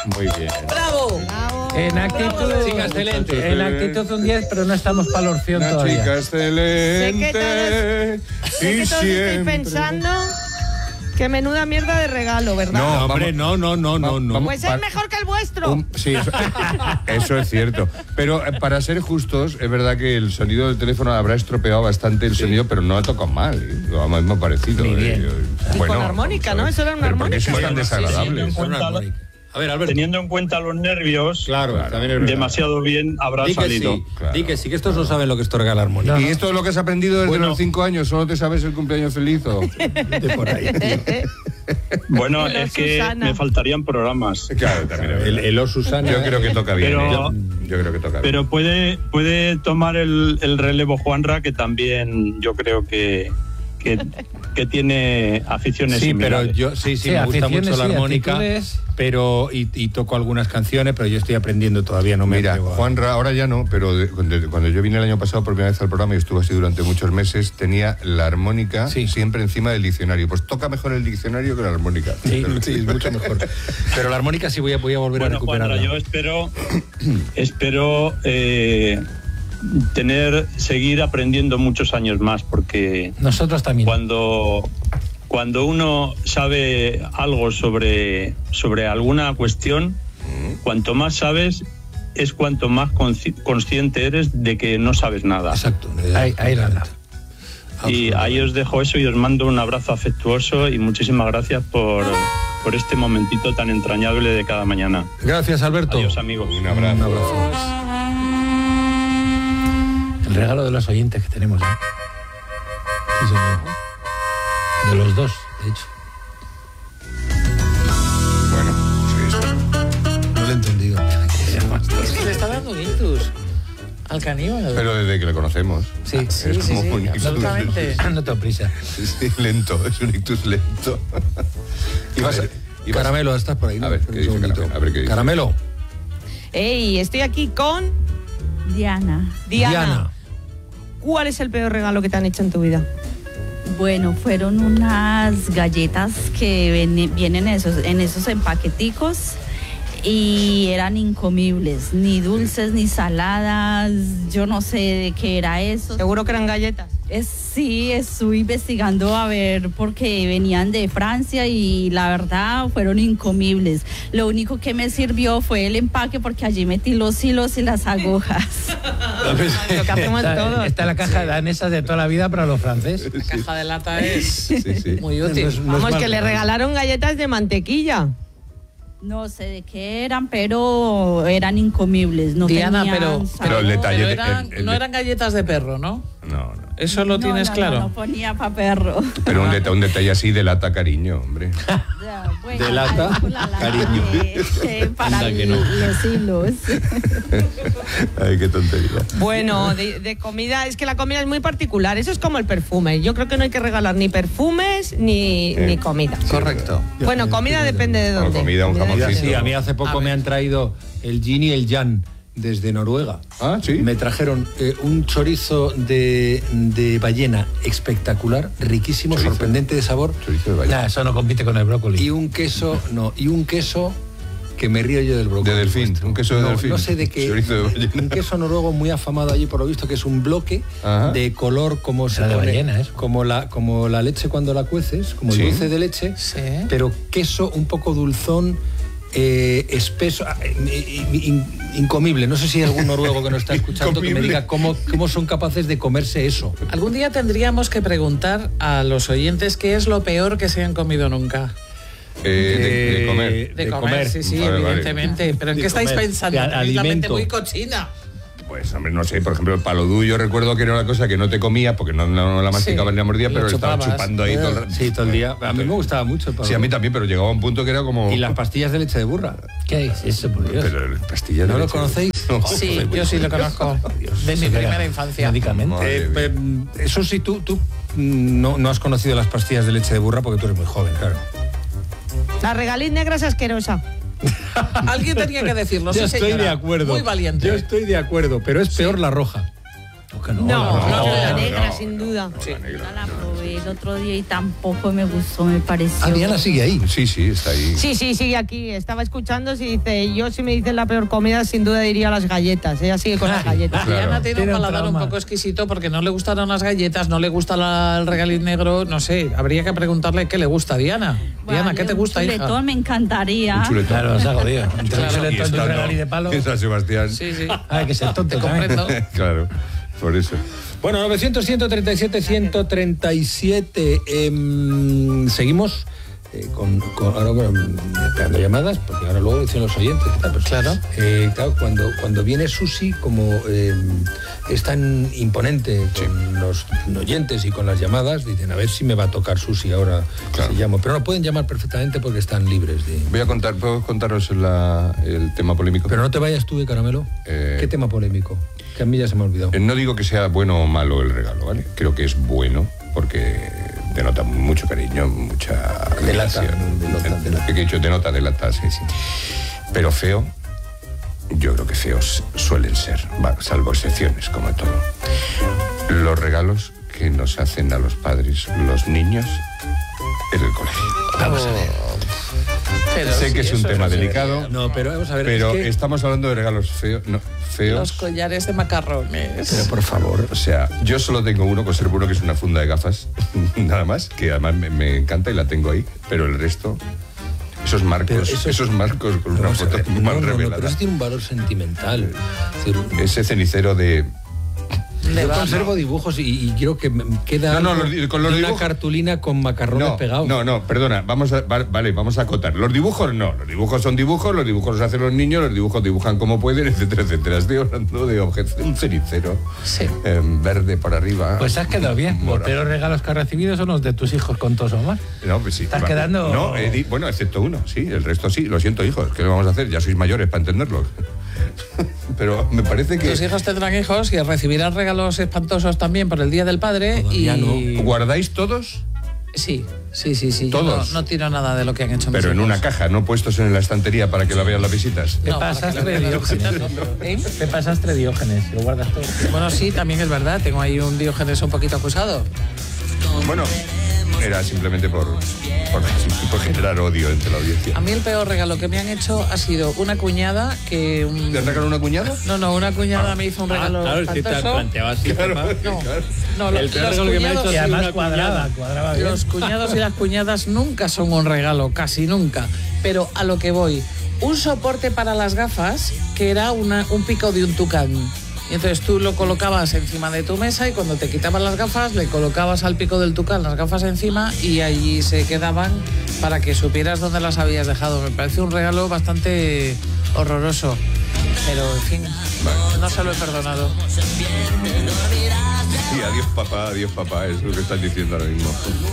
Muy bien. ¡Bravo! En actitud, Chica excelente. En actitud un 10, pero no estamos para la opción Una todavía. chica excelente. Sé que todos estáis pensando que menuda mierda de regalo, ¿verdad? No, Hombre, no. Pues es mejor que el vuestro. Sí, eso es cierto. Pero para ser justos, es verdad que el sonido del teléfono habrá estropeado bastante el sonido, pero no ha tocado mal. Lo más parecido. Muy bien. Y con armónica, ¿no? Eso era una ¿Pero por qué armónica. sois tan desagradables? A ver, Alberto. Teniendo en cuenta los nervios, Claro, también es verdad. demasiado bien habrá Di que salido. sí, Claro. di que sí, que estos no saben lo que es tocar la armónica. ¿Y esto es lo que has aprendido desde Bueno. los 5 años? ¿Solo te sabes el cumpleaños feliz o...? De por ahí, tío. Bueno, Y los es que Susana. me faltarían programas. Claro, también es verdad. El O Susana. Yo creo que toca bien. Pero- Yo creo que toca bien. Pero puede tomar el relevo Juanra, que también yo creo que tiene aficiones Sí, pero similares. yo sí, me gusta aficiones, mucho la sí, armónica, actitudes. pero y toco algunas canciones, pero yo estoy aprendiendo todavía, no me Mira, atrevo a- Juanra, ahora ya no, pero cuando yo vine el año pasado por primera vez al programa y estuve así durante muchos meses, tenía la armónica Sí. siempre encima del diccionario. Pues toca mejor el diccionario que la armónica. Sí, es mucho mejor. Pero la armónica sí voy a volver a Bueno, recuperarla. Juanra, yo espero seguir aprendiendo muchos años más, porque Nosotros también. cuando uno sabe algo sobre alguna cuestión, cuanto más sabes, es cuanto más consciente eres de que no sabes nada. Exacto. Ahí la da. Y ahí os dejo eso y os mando un abrazo afectuoso y muchísimas gracias por este momentito tan entrañable de cada mañana. Gracias, Alberto. Adiós, amigos. Un abrazo. Un abrazo. El regalo de los oyentes que tenemos, ¿eh? Sí, señor. De los dos, de hecho. Bueno, sí. No lo he entendido. Es que le está dando un ictus al caníbal. Pero desde que le conocemos. Sí, Sí, es como un ictus. absolutamente. No te prisa. Sí, lento, es un ictus lento. Caramelo, estás por ahí, ¿no? A ver, ¿qué dice Un segundito. Caramelo? A ver, ¿qué dice? Caramelo. Ey, estoy aquí con Diana. Diana. ¿Cuál es el peor regalo que te han hecho en tu vida? Bueno, fueron unas galletas que vienen en esos empaqueticos y eran incomibles, ni dulces ni saladas, yo no sé de qué era eso. Seguro que eran galletas. Sí, estuve investigando a ver porque venían de Francia y la verdad fueron incomibles. Lo único que me sirvió fue el empaque porque allí metí los hilos y las agujas. Lo que hacemos todos. Está la caja danesa de toda la vida para los franceses. La caja de lata es Sí. muy útil. Vamos, que le regalaron galletas de mantequilla. No sé de qué eran, pero eran incomibles. No Diana, tenían pero sabor. el detalle- Pero no eran galletas de perro, ¿no? No. Eso lo tienes claro. No ponía pa' perro. Pero un detalle así delata cariño, hombre. Ya, bueno, De lata, algo la lata cariño. para Anda que no. los hilos. Ay, qué tontería. Bueno, de comida, es que la comida es muy particular. Eso es como el perfume. Yo creo que no hay que regalar ni perfumes ni comida. Correcto. Bueno, comida depende de dónde. comida, un jamoncito. Sí, a mí hace poco me han traído el yin y el yang desde Noruega. Ah, sí. Me trajeron un chorizo de ballena espectacular, riquísimo, Chorizo. sorprendente de sabor, Chorizo de ballena. Nah, eso no compite con el brócoli. y un queso que me río yo del brócoli. De delfín, un queso de No, delfín. no sé de qué. Chorizo de ballena. Un queso noruego muy afamado allí, por lo visto, que es un bloque Ajá. de color como se Era de pone, ballena, ¿eh? como la leche cuando la cueces, como el Sí. dulce de leche, Sí. pero queso un poco dulzón, espeso, incomible. No sé si hay algún noruego que nos está escuchando que me Incomible. diga cómo son capaces de comerse eso. Algún día tendríamos que preguntar a los oyentes qué es lo peor que se han comido nunca. De comer. De comer, sí, Vale, vale. evidentemente. ¿Pero en De qué estáis comer. pensando? De Tenéis la mente alimento. muy cochina. Pues, hombre, no sé, por ejemplo, el palodú, yo recuerdo que era una cosa que no te comía porque no la masticaba Sí, ni la mordía, lo pero le estaba chupabas. chupando ahí todo el rato. Sí, todo el día. A mí me gustaba mucho. Sí, a mí también, pero llegaba a un punto que era como... Y las pastillas de leche de burra. ¿Qué es eso, por Dios? Pero pastillas de ¿No lo leche. conocéis? No, Sí, joder, yo sí lo conozco. De mi primera infancia. Medicamento. Madre mía. Eso sí, tú no has conocido las pastillas de leche de burra porque tú eres muy joven, claro. La regaliz negra es asquerosa. Alguien tenía que decirlo, Yo sí, estoy señora. de acuerdo. Muy valiente. Yo estoy de acuerdo, pero es peor la roja. ¿O que no? No, La roja. la no, negra, no, sin duda. Sí. No la probé. el otro día y tampoco me gustó, me pareció. Ah, Diana sigue ahí. Sí, está ahí. Sí, sigue aquí. Estaba escuchando y dice, yo si me dicen la peor comida, sin duda diría las galletas. Ella sigue con las galletas. Claro. Diana tiene un Tiene un paladar un trauma. poco exquisito porque no le gustaron las galletas, no le gusta el regaliz negro, no sé, habría que preguntarle qué le gusta a Diana. Bueno, Diana, ¿qué te gusta, un hija? chuletón me encantaría. Un chuletón. Claro, se ha jodido. Entre Claro. un chuletón y un estando regalí de palo. en San Sebastián. Sí. Hay que ser tonto Te también. comprendo. Claro, por eso. Bueno, 900-137-137. Seguimos ahora esperando llamadas, porque ahora luego dicen los oyentes. Claro. Claro, cuando viene Susi, como es tan imponente con los oyentes y con las llamadas, dicen, a ver si me va a tocar Susi ahora Claro. si llamo. Pero no pueden llamar perfectamente porque están libres de... ¿Puedo contaros el tema polémico? Pero no te vayas tú de caramelo. ¿Qué tema polémico? Que a mí ya se me ha olvidado. No digo que sea bueno o malo el regalo, ¿vale? Creo que es bueno porque denota mucho cariño, mucha Delata, admiración. delata. ¿Qué he dicho? Delata, sí. Pero feo, yo creo que feos suelen ser, salvo excepciones, como todo. Los regalos que nos hacen a los padres los niños en el colegio. Vamos a ver. Pero Sé sí, que es un eso tema no se delicado, debería. No, pero vamos a ver. pero es que- estamos hablando de regalos feos. Los collares de macarrones. Pero por favor. O sea, yo solo tengo uno, conservo uno que es una funda de gafas, nada más, que además me encanta y la tengo ahí, pero el resto, esos marcos, Pero marcos con una Vamos a foto ver, mal no, revelada. pero eso tiene un valor sentimental. Es decir, Ese cenicero de... yo conservo dibujos y quiero que me queda No, algo con los de una dibujos- cartulina con macarrones pegados. No, perdona, vamos a acotar. Los dibujos no, los dibujos son dibujos, los dibujos los hacen los niños, los dibujos dibujan como pueden, etcétera. Estoy hablando de objetos, un cenicero Sí. verde por arriba. Pues has quedado bien. Los morado. peores regalos que has recibido son los de tus hijos con tos o más. No, pues sí. Estás quedando- No, bueno, excepto uno, sí. El resto sí. Lo siento, hijos. ¿Qué le vamos a hacer? Ya sois mayores para entenderlo. Pero me parece que... Tus hijos tendrán hijos y recibirán regalos espantosos también por el Día del Padre. Todavía y ¿Guardáis todos? Sí. Yo ¿Todos? no tiro nada de lo que han hecho mis Pero en hijos. una caja, no puestos en la estantería para que la vean las visitas. Te No, para pasas que la vean las Diógenes. visitas, no, pero- ¿Eh? Te pasas Diógenes, lo guardas todo. Bueno, sí, también es verdad. Tengo ahí un Diógenes un poquito acusado. Bueno, era simplemente por generar odio entre la audiencia. A mí el peor regalo que me han hecho ha sido una cuñada que... ¿Te regaló una cuñada? No, una cuñada me hizo un regalo Claro, si te espantoso. planteaba así. No, El peor regalo que me ha hecho cuñados- Y ha sido además una cuadraba bien. Los cuñados y las cuñadas nunca son un regalo, casi nunca. Pero a lo que voy, un soporte para las gafas que era un pico de un tucán. Y entonces tú lo colocabas encima de tu mesa y cuando te quitaban las gafas le colocabas al pico del tucán las gafas encima y allí se quedaban para que supieras dónde las habías dejado. Me parece un regalo bastante horroroso. Pero en fin, no se lo he perdonado. Sí, adiós papá, es lo que estás diciendo ahora mismo.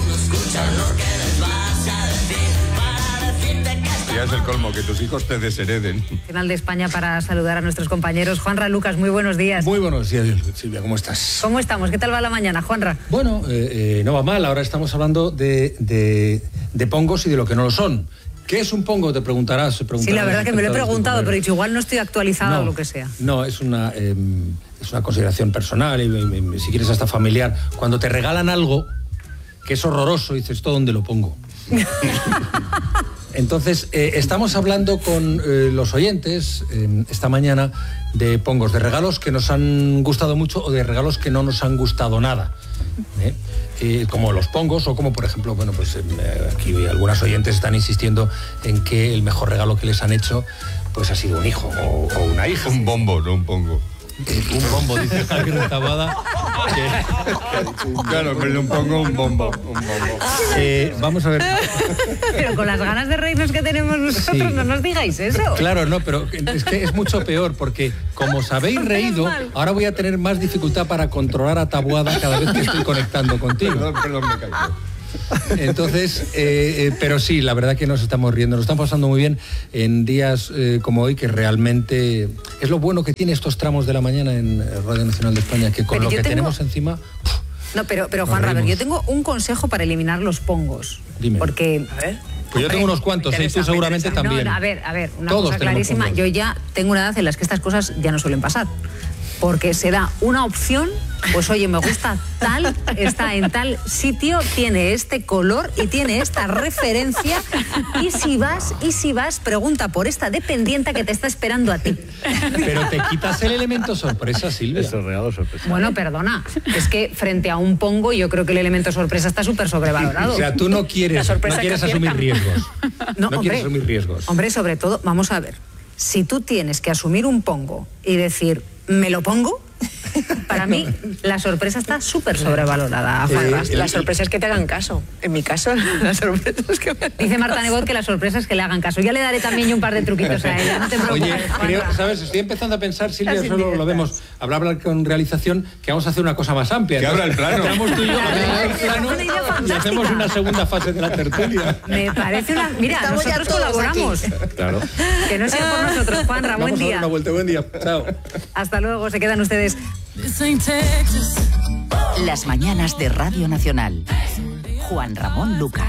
Ya es el colmo, que tus hijos te deshereden. Nacional de España para saludar a nuestros compañeros. Juanra, Lucas, muy buenos días. Muy buenos días, Silvia, ¿cómo estás? ¿Cómo estamos? ¿Qué tal va la mañana, Juanra? Bueno, no va mal. Ahora estamos hablando de pongos y de lo que no lo son. ¿Qué es un pongo? Te preguntarás. Sí, la verdad que me lo he preguntado, pero he dicho, igual no estoy actualizada o lo que sea. No, es una consideración personal y si quieres hasta familiar. Cuando te regalan algo que es horroroso, dices, ¿esto dónde lo pongo? Entonces, estamos hablando con los oyentes esta mañana de pongos, de regalos que nos han gustado mucho o de regalos que no nos han gustado nada. Como los pongos o como, por ejemplo, bueno, pues aquí algunas oyentes están insistiendo en que el mejor regalo que les han hecho pues ha sido un hijo o una hija. Un bombo, no un pongo. Un bombo, dice Javier de Taboada. Claro, pero un pongo, un bombo. Vamos a ver. Pero con las ganas de reírnos que tenemos nosotros, Sí. no nos digáis eso. Claro, no, pero es que es mucho peor porque como os habéis reído, ahora voy a tener más dificultad para controlar a Taboada cada vez que estoy conectando contigo. Perdón, me caigo. Entonces, pero sí, la verdad que nos estamos riendo, nos estamos pasando muy bien en días como hoy, que realmente es lo bueno que tiene estos tramos de la mañana en Radio Nacional de España, que con Pero lo yo que tengo- tenemos encima... No, pero Nos Juanra, a ver, reímos. yo tengo un consejo para eliminar los pongos. Dime. Porque... Pues yo tengo unos cuantos, y tú seguramente también. No, a ver, una Todos cosa tenemos clarísima. pongos. Yo ya tengo una edad en la que estas cosas ya no suelen pasar. porque se da una opción, pues oye, me gusta tal, está en tal sitio, tiene este color y tiene esta referencia, y si vas, pregunta por esta dependienta que te está esperando a ti. Pero te quitas el elemento sorpresa, Silvia. Eso es regalo sorpresa. Bueno, perdona, es que frente a un pongo yo creo que el elemento sorpresa está súper sobrevalorado. O sea, tú no quieres asumir riesgos. No quieres asumir riesgos. Hombre, sobre todo, vamos a ver, si tú tienes que asumir un pongo y decir, ¿me lo pongo? Para mí, la sorpresa está súper sobrevalorada. La sorpresa es que te hagan caso. En mi caso, la sorpresa es que... Dice Marta Nebot que la sorpresa es que le hagan caso. Ya le daré también yo un par de truquitos a ella, no te preocupes. Oye, ¿sabes? Estoy empezando a pensar, Silvia, solo lo vemos, hablar con realización, que vamos a hacer una cosa más amplia. Que abra el plano. Estamos tú y yo, el plano, y hacemos una segunda fase de la tertulia. Me parece una... Mira, estamos nosotros colaboramos. Claro. Que no sea por nosotros, Juanra, buen día. Vamos a dar una vuelta, buen día. Chao. Hasta luego, se quedan ustedes. Las mañanas de Radio Nacional. Juan Ramón Lucas.